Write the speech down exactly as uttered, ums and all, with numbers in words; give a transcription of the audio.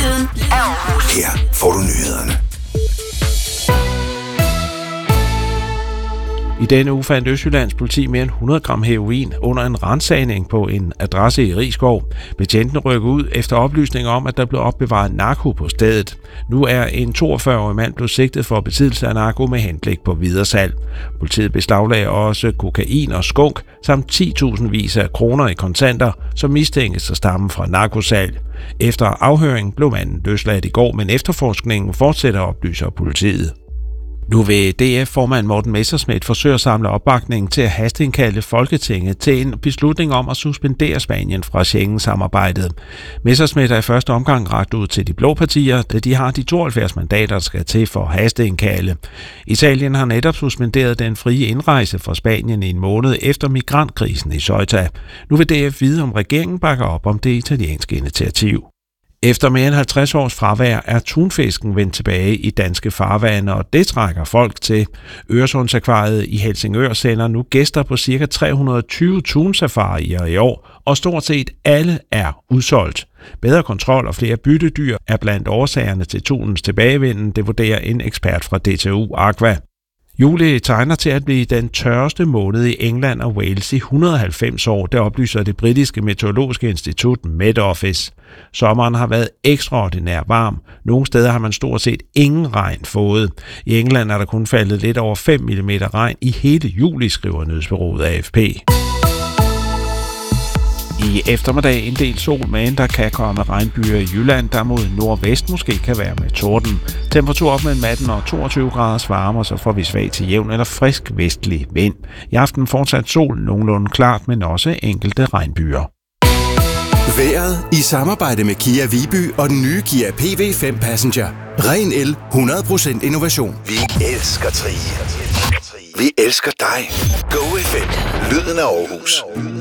Lyden af Aarhus. Her får du nyhederne. I denne uge fandt Østjyllands politi mere end hundrede gram heroin under en ransagning på en adresse i Risskov. Betjentene rykkede ud efter oplysninger om, at der blev opbevaret narko på stedet. Nu er en toogfyrre-årig mand blevet sigtet for besiddelse af narko med henblik på videresalg. Politiet beslaglagde også kokain og skunk samt ti tusind vis af kroner i kontanter, som mistænkes at stamme fra narkosalg. Efter afhøring blev manden løsladt i går, men efterforskningen fortsætter, oplyser politiet. Nu vil D F-formand Morten Messerschmidt forsøge at samle opbakning til at hasteindkalde Folketinget til en beslutning om at suspendere Spanien fra Schengen-samarbejdet. Messerschmidt er i første omgang rakt ud til de blå partier, da de har de tooghalvfjerds mandater, der skal til for at hasteindkalde. Italien har netop suspenderet den frie indrejse fra Spanien i en måned efter migrantkrisen i Ceuta. Nu vil D F vide, om regeringen bakker op om det italienske initiativ. Efter mere end halvtreds års fravær er tunfisken vendt tilbage i danske farvande, og det trækker folk til. Øresundsakvariet i Helsingør sender nu gæster på ca. tre hundrede og tyve tunsafarier i år, og stort set alle er udsolgt. Bedre kontrol og flere byttedyr er blandt årsagerne til tunens tilbagevenden, det vurderer en ekspert fra D T U Aqua. Juli tegner til at blive den tørreste måned i England og Wales i et hundrede og halvfems år, det oplyser det britiske meteorologiske institut Met Office. Sommeren har været ekstraordinær varm. Nogle steder har man stort set ingen regn fået. I England er der kun faldet lidt over fem millimeter regn i hele juli, skriver nyhedsbureauet A F P. I eftermiddag en del sol, men der kan komme regnbyer i Jylland, der mod nordvest måske kan være med torden. Temperatur op mellem atten og toogtyve graders varme, og så får vi svag til jævn eller frisk vestlig vind. I aften fortsat sol, nogenlunde klart, men også enkelte regnbyer. Vejret i samarbejde med Kia Viby og den nye Kia P V fem Passenger. Ren el, hundrede procent innovation. Vi elsker Tri. Vi elsker dig. Go F M. Lyden af Aarhus.